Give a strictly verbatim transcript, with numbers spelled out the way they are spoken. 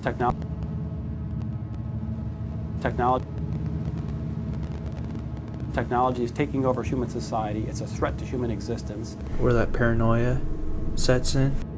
Techno- technology. Technology is taking over human society. It's a threat to human existence. Where that paranoia sets in.